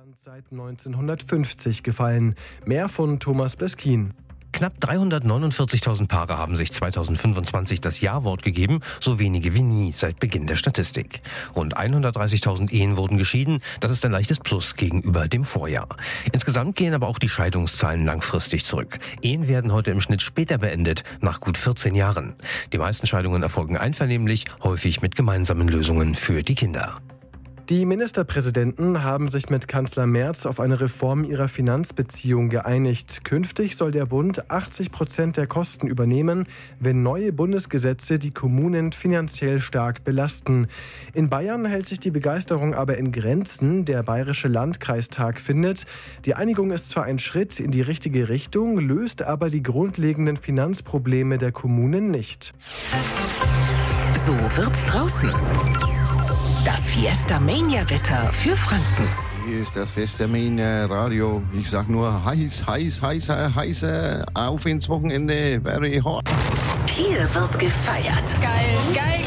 Deutschland seit 1950 gefallen. Mehr von Thomas Bleskin. Knapp 349.000 Paare haben sich 2025 das Ja-Wort gegeben, so wenige wie nie seit Beginn der Statistik. Rund 130.000 Ehen wurden geschieden, das ist ein leichtes Plus gegenüber dem Vorjahr. Insgesamt gehen aber auch die Scheidungszahlen langfristig zurück. Ehen werden heute im Schnitt später beendet, nach gut 14 Jahren. Die meisten Scheidungen erfolgen einvernehmlich, häufig mit gemeinsamen Lösungen für die Kinder. Die Ministerpräsidenten haben sich mit Kanzler Merz auf eine Reform ihrer Finanzbeziehung geeinigt. Künftig soll der Bund 80% der Kosten übernehmen, wenn neue Bundesgesetze die Kommunen finanziell stark belasten. In Bayern hält sich die Begeisterung aber in Grenzen. Der Bayerische Landkreistag findet, die Einigung ist zwar ein Schritt in die richtige Richtung, löst aber die grundlegenden Finanzprobleme der Kommunen nicht. So wird's draußen. Das Fiesta-Mania-Wetter für Franken. Hier ist das Fiesta-Mania Radio. Ich sag nur heiß, heißer, auf ins Wochenende, very hot. Hier wird gefeiert. Geil.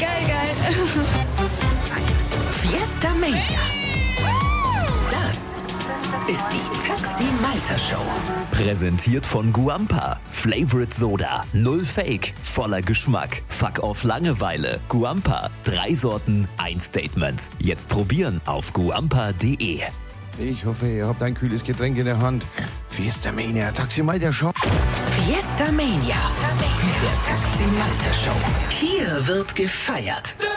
Fiesta-Mania. Das ist die Taxi Malta Show. Präsentiert von Guampa. Favorite Soda. Null Fake. Voller Geschmack. Fuck off Langeweile. Guampa. 3 Sorten, ein Statement. Jetzt probieren auf guampa.de. Ich hoffe, ihr habt ein kühles Getränk in der Hand. Fiesta-Mania, Taxi Malta Show. Fiesta-Mania mit der Taxi Malta Show. Hier wird gefeiert.